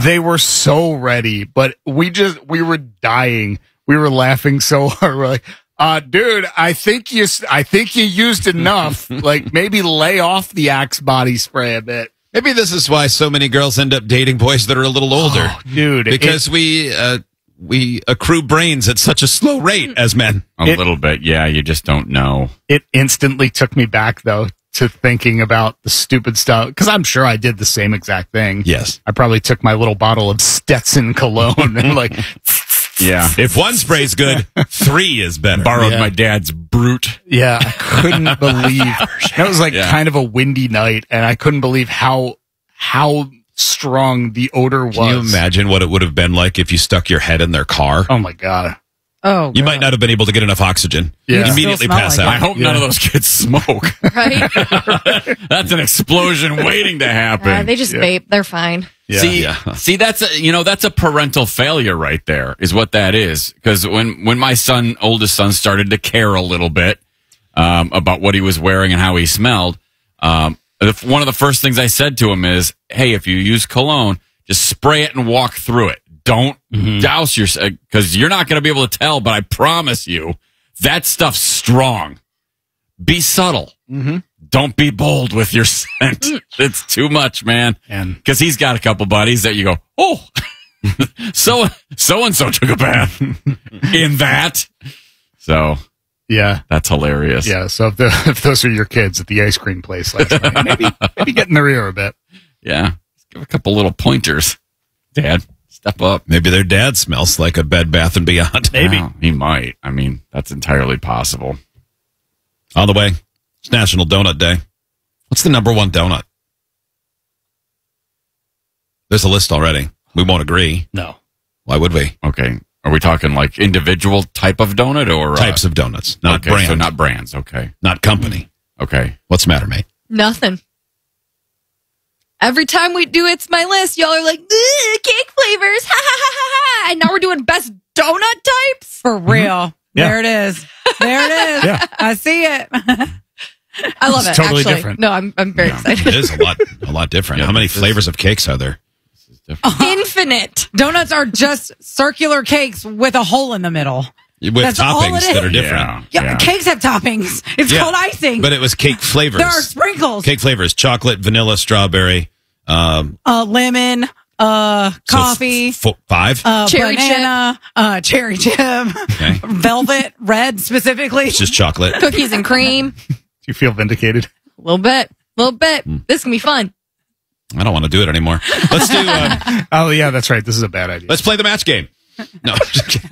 They were so ready, but we were dying. We were laughing so hard. We're like, dude, I think you used enough. Like, maybe lay off the Axe body spray a bit. Maybe this is why so many girls end up dating boys that are a little older. Oh, dude. Because we accrue brains at such a slow rate as men. A little bit, yeah. You just don't know. It instantly took me back, though, to thinking about the stupid stuff. Because I'm sure I did the same exact thing. Yes. I probably took my little bottle of Stetson cologne and like... Yeah. If one spray's good, 3 is better. Borrowed my dad's Brute. Yeah, I couldn't believe it was like kind of a windy night, and I couldn't believe how strong the odor was. Can you imagine what it would have been like if you stuck your head in their car? Oh my god! Oh, you might not have been able to get enough oxygen. Yeah. You'd immediately pass out. I hope none of those kids smoke. Right? That's an explosion waiting to happen. They just vape. They're fine. Yeah. See, that's a parental failure right there, is what that is. Because when my oldest son, started to care a little bit about what he was wearing and how he smelled, one of the first things I said to him is, "Hey, if you use cologne, just spray it and walk through it. Don't douse yourself, because you're not going to be able to tell. But I promise you, that stuff's strong. Be subtle." Don't be bold with your scent. It's too much, man. Because he's got a couple buddies that you go, oh, so-and-so took a bath in that. So, yeah, that's hilarious. Yeah, so if those are your kids at the ice cream place last night, maybe get in their ear a bit. Yeah, give a couple little pointers. Dad, step up. Maybe their dad smells like a Bed Bath & Beyond. Maybe. Wow, he might. I mean, that's entirely possible. On the way, it's National Donut Day. What's the number one donut? There's a list already. We won't agree. No. Why would we? Okay. Are we talking like individual type of donut or types of donuts? Not okay, brand. So not brands. Okay. Not company. Okay. What's the matter, mate? Nothing. Every time we do It's My List, y'all are like, cake flavors, ha ha ha ha ha. And now we're doing best donut types. For real. Yeah. There it is. There it is. Yeah. I see it. I love It's it. totally actually. different. No, I'm very excited. It is a lot different. Yeah, How many this is- flavors of cakes are there? Infinite. Donuts are just circular cakes with a hole in the middle. With That's all it toppings that are is. different. Yeah, cakes have toppings. It's Yeah. called icing. But it was cake flavors. There are sprinkles. Cake flavors: chocolate, vanilla, strawberry. Lemon, coffee, 5. Cherry banana, cherry chip, Okay. velvet, red specifically. It's just chocolate. Cookies and cream. Do you feel vindicated? A little bit. This can be fun. I don't want to do it anymore. Let's do. Oh yeah, that's right. This is a bad idea. Let's play the match game. No, just kidding.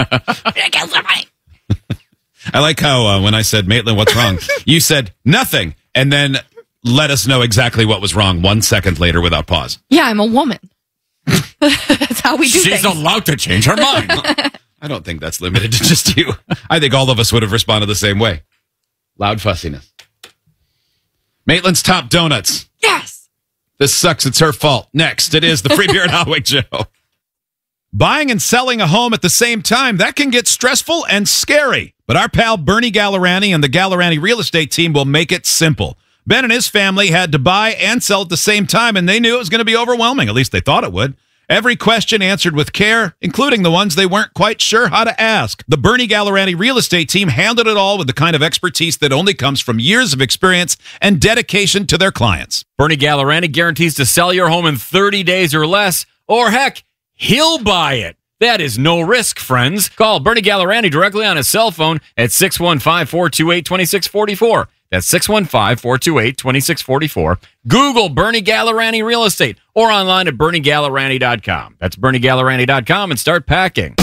I like how when I said, Maitland, what's wrong? You said nothing, and then let us know exactly what was wrong 1 second later without pause. Yeah, I'm a woman. That's how we do She's things. allowed to change her mind. I don't think that's limited to just you. I think all of us would have responded the same way. Loud fussiness. Maitland's Top Donuts. Yes. This sucks. It's her fault. Next, it is the Free Beer and Hotwig Show. Buying and selling a home at the same time, that can get stressful and scary. But our pal Bernie Gallerani and the Gallerani real estate team will make it simple. Ben and his family had to buy and sell at the same time, and they knew it was going to be overwhelming. At least they thought it would. Every question answered with care, including the ones they weren't quite sure how to ask. The Bernie Gallerani real estate team handled it all with the kind of expertise that only comes from years of experience and dedication to their clients. Bernie Gallerani guarantees to sell your home in 30 days or less, or heck, he'll buy it. That is no risk, friends. Call Bernie Gallerani directly on his cell phone at 615-428-2644. That's 615-428-2644. Google Bernie Gallerani Real Estate or online at BernieGallerani.com. That's BernieGallerani.com and start packing.